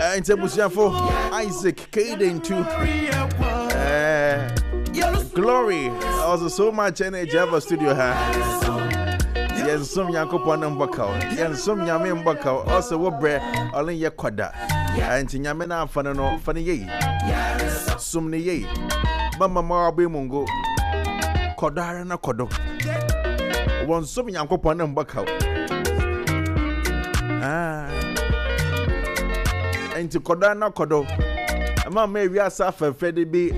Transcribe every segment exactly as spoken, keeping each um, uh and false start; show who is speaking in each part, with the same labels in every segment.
Speaker 1: in Tebusiafo, Isaac Caden too. Uh, Glory, also so much energy of a studio. Yes, some Yakopon and Bakau, yes, some Yamin Bakau, also what bread, only Yakoda, and Yamena Fanano, Fanny Ye, Sumni Ye, Mama Marbi Mungo, Kodara na Kodo. One some Yakopon and Bakau. Ah. And to Kodana Kodo, a man may be a suffer Freddy be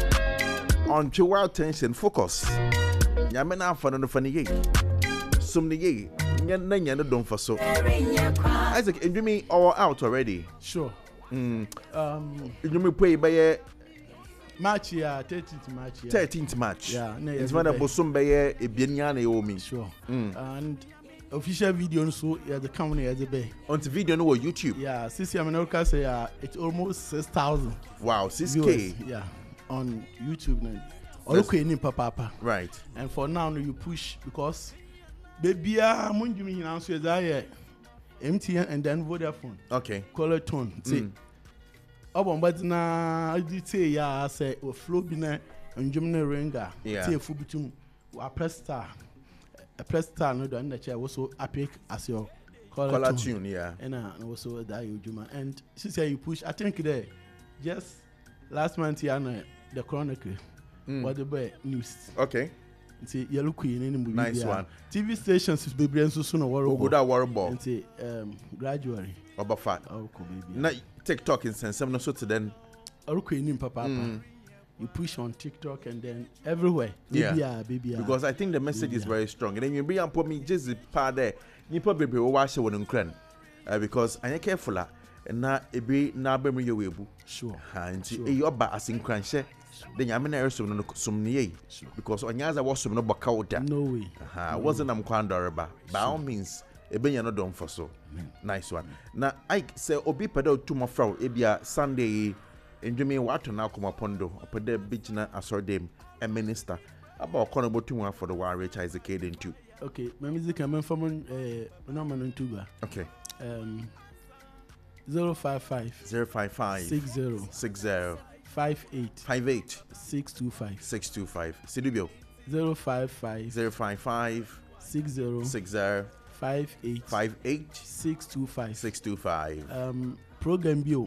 Speaker 1: on to our attention focus. Yamena for no funny ye. Some ye, Yan don't for so. Isaac, and you mean all out already?
Speaker 2: Sure.
Speaker 1: Mm.
Speaker 2: Um,
Speaker 1: you may play by a
Speaker 2: match, yeah, thirteenth match.
Speaker 1: thirteenth match.
Speaker 2: Yeah,
Speaker 1: it's one of Bosum Bay, a Binyane Omi.
Speaker 2: Sure.
Speaker 1: Mm.
Speaker 2: And official video so yeah the company as a bay
Speaker 1: on the video no YouTube.
Speaker 2: Yeah, since I'm in say uh, it's almost six thousand.
Speaker 1: Wow, six K.
Speaker 2: Yeah, on YouTube now. Okay, in papa.
Speaker 1: Right.
Speaker 2: And for now you push because baby ah mun jumi hin answer that M T N and then Vodafone.
Speaker 1: Okay.
Speaker 2: Color tone. See. Obon but na I did say yeah say o flow bi na njum na renga. Say fu bitum wa press star. A press star no don na chair also epic as your color,
Speaker 1: color
Speaker 2: tune.
Speaker 1: tune, yeah.
Speaker 2: And uh, also that you juma and she say you push I think there just last month here na the Chronicle mm. what the boy news.
Speaker 1: Okay.
Speaker 2: See yellow queen in the movie.
Speaker 1: Nice one.
Speaker 2: T V stations is baby and so soon war
Speaker 1: go that war ball.
Speaker 2: And say um gradually.
Speaker 1: Oba fat.
Speaker 2: Oh baby.
Speaker 1: Na TikTok in sense no so to then
Speaker 2: okay in papa. Mm. You push on TikTok and then everywhere.
Speaker 1: Yeah,
Speaker 2: baby, baby,
Speaker 1: because I think the message baby, is very strong. And then you bring and put me just the part there. You probably be watch one in cran, because I am careful. And now it be now be me your webu.
Speaker 2: Sure.
Speaker 1: And you are as in cran share. Then you am in some some near because on yaza was some no bakauda.
Speaker 2: No way.
Speaker 1: I wasn't am quandoraba. By all means, a be no done for so. Nice one. Now I say obi pedal to my frau. Ebia Sunday. Enjoy what now come upon do upon the beach na asordem a minister about corner bottom for the war Rich Isaac Caden too.
Speaker 2: Okay, my music I'm from uh phenomenon tuba.
Speaker 1: Okay.
Speaker 2: Um zero five five
Speaker 1: zero five five
Speaker 2: six zero
Speaker 1: six zero
Speaker 2: five eight
Speaker 1: five eight
Speaker 2: six two five
Speaker 1: six two five Sidibio
Speaker 2: zero five five
Speaker 1: zero five five
Speaker 2: six zero
Speaker 1: six zero
Speaker 2: five eight
Speaker 1: five eight
Speaker 2: six two five
Speaker 1: six two five.
Speaker 2: Um program bio.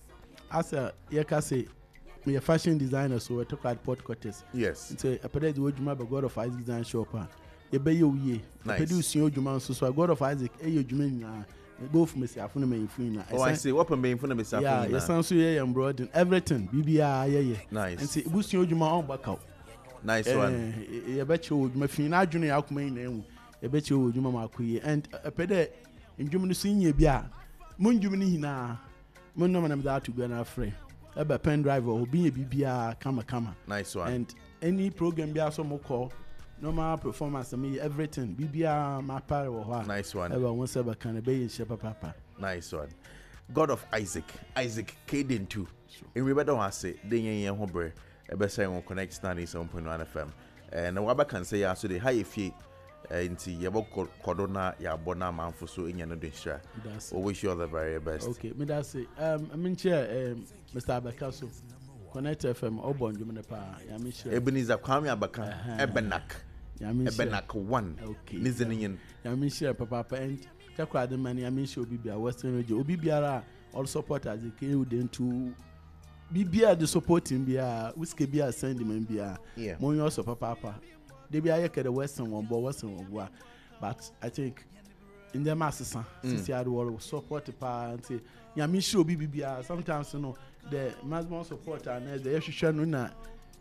Speaker 2: As a yeka say me a fashion designer so we talk at Port Quarters.
Speaker 1: Yes.
Speaker 2: It's a pede the ojuma be God of Isaac design shop ah. E be ye oye.
Speaker 1: Nice.
Speaker 2: Pede usun ojuma so so God of Isaac e ye ojuma na go for me say afuna me infun na.
Speaker 1: Oh I see what me infun me say afuna.
Speaker 2: Yeah, yes so ye embroidering everything. Bibia ye ye.
Speaker 1: Nice.
Speaker 2: And say usun ojuma on back out.
Speaker 1: Nice one.
Speaker 2: E be che ojuma fin na adwene yakoma ina hu. E be che ojuma makoye and pede ndwum no so nya bia. Mon ndwum ni hina mon no manam that to go na free eba pen driver obi e bibia kama kama.
Speaker 1: Nice one.
Speaker 2: And any program bia so mo call normal performance me everything bibia ma pare wo ho.
Speaker 1: Nice one.
Speaker 2: Eba won se ba kan be yin shepa papa.
Speaker 1: Nice one. God of Isaac Isaac Caden too. In we don't want say den yen ho bre ebe say on connect ninety-seven point one F M and waba can say ya so the high fee nti yebo kodona ya bona manfo so enya no densha. We wish you all the very best.
Speaker 2: Okay, me that say um I mean chair um Mister Abakaso Connect F M obon jumne pa ya me share
Speaker 1: Ebenezer Kwame Abaka Ebenak
Speaker 2: ya me share
Speaker 1: Ebenak one
Speaker 2: okay
Speaker 1: listening
Speaker 2: ya me share papa and takwa the man ya me share obi bia Western Radio obi biara all supporters they came with to bibia the supporting bia whiskey bia send him bia mo yo so papa they be ayeke the Western one but Western one but I think in the masses since you had all support the party ya me sure bibia sometimes you know the maximum support and the issue no na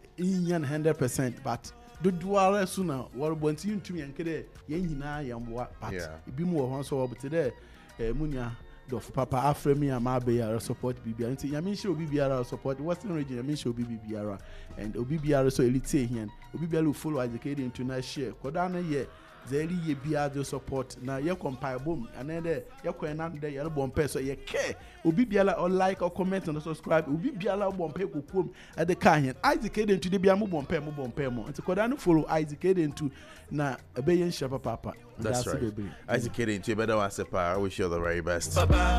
Speaker 2: in one hundred percent but do duare sooner what want you to me and kede yen hina yamwa but bi mu ho so but today munya do papa afre me am abe support bibia nti ya me sure bibia support Western region ya me sure bibia and obibia so elite here obibia will follow Isaac Caden into na share koda na ye zeri ye bia the support na ye compile boom and then ye kwen na dey ye bon pay so ye care obibia la or like or comment and subscribe obibia la bon pay kokom at the car here Isaac Caden to dey bia mo bon pay mo bon pay mo nti koda no follow Isaac Caden to na ebe ye share papa.
Speaker 1: That's right. Isaac Caden to better was a I wish you all the very best.